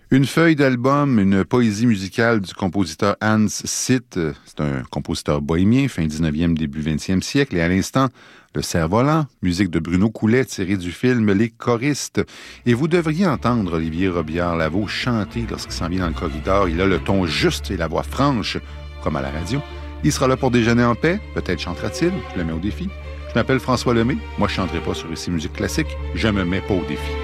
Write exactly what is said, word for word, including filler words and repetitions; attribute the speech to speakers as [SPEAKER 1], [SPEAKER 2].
[SPEAKER 1] Une feuille d'album, une poésie musicale du compositeur Hans Sitt. C'est un compositeur bohémien, fin dix-neuvième, début vingtième siècle. Et à l'instant, Le Cerf-Volant, musique de Bruno Coulet, tirée du film Les Choristes. Et vous devriez entendre Olivier Robillard-Lavaux chanter lorsqu'il s'en vient dans le corridor. Il a le ton juste et la voix franche, comme à la radio. Il sera là pour déjeuner en paix. Peut-être chantera-t-il. Je le mets au défi. Je m'appelle François Lemay. Moi, je ne chanterai pas sur Ici Musique Classique. Je me mets pas au défi.